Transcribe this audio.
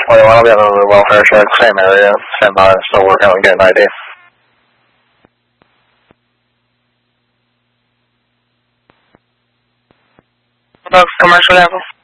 21, I'll be on the welfare check, same area, stand by, still working on getting ID. Above commercial level.